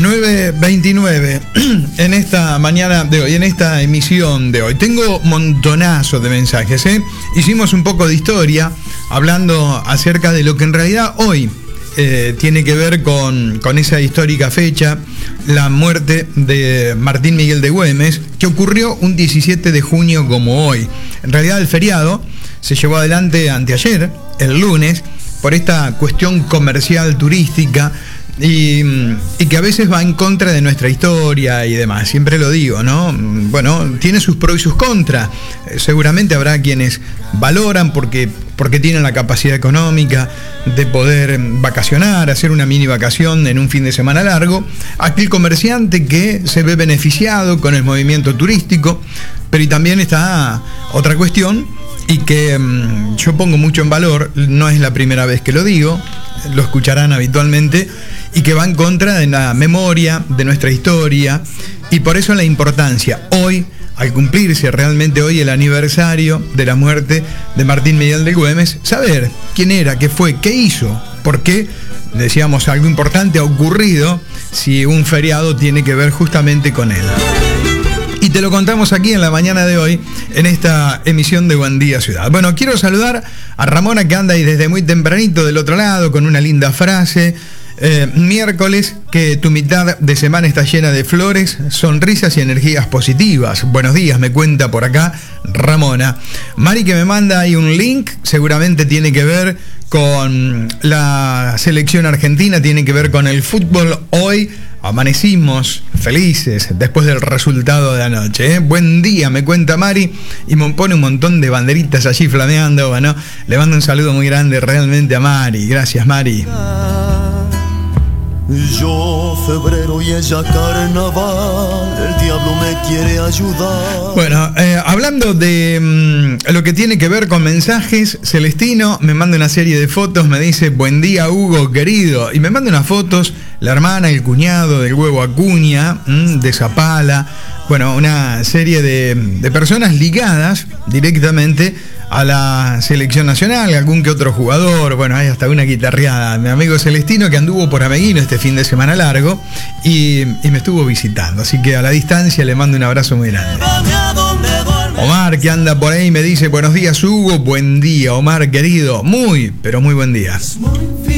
9:29 en esta mañana de hoy, en esta emisión de hoy. Tengo montonazos de mensajes, ¿eh? Hicimos un poco de historia hablando acerca de lo que en realidad hoy tiene que ver con esa histórica fecha, la muerte de Martín Miguel de Güemes, que ocurrió un 17 de junio como hoy. En realidad el feriado se llevó adelante anteayer, el lunes, por esta cuestión comercial turística y que a veces va en contra de nuestra historia y demás. Siempre lo digo, ¿no? Bueno, tiene sus pros y sus contras. Seguramente habrá quienes valoran porque tienen la capacidad económica de poder vacacionar, hacer una mini vacación en un fin de semana largo. Aquel comerciante que se ve beneficiado con el movimiento turístico, pero y también está otra cuestión y que yo pongo mucho en valor, no es la primera vez que lo digo, lo escucharán habitualmente, y que va en contra de la memoria, de nuestra historia, y por eso la importancia hoy, al cumplirse realmente hoy el aniversario de la muerte de Martín Miguel de Güemes, saber quién era, qué fue, qué hizo, por qué, decíamos, algo importante ha ocurrido si un feriado tiene que ver justamente con él. Y te lo contamos aquí en la mañana de hoy, en esta emisión de Buen Día Ciudad. Bueno, quiero saludar a Ramona, que anda ahí desde muy tempranito del otro lado, con una linda frase. Miércoles, que tu mitad de semana está llena de flores, sonrisas y energías positivas. Buenos días, me cuenta por acá Ramona. Mari, que me manda ahí un link, seguramente tiene que ver con la selección argentina, tiene que ver con el fútbol. Hoy amanecimos felices después del resultado de anoche, ¿eh? Buen día, me cuenta Mari, y me pone un montón de banderitas allí flameando. Bueno, le mando un saludo muy grande realmente a Mari. Gracias, Mari. Yo febrero y ella carnaval, el diablo me quiere ayudar. Bueno, hablando de lo que tiene que ver con mensajes, Celestino me manda una serie de fotos, me dice: buen día, Hugo querido, y me manda unas fotos, la hermana, el cuñado del Huevo Acuña, de Zapala, bueno, una serie de personas ligadas directamente a la selección nacional, algún que otro jugador. Bueno, hay hasta una guitarreada. Mi amigo Celestino, que anduvo por Ameguino este fin de semana largo y me estuvo visitando, así que a la distancia le mando un abrazo muy grande. Omar, que anda por ahí, me dice: buenos días, Hugo. Buen día, Omar querido, muy, pero muy buen día.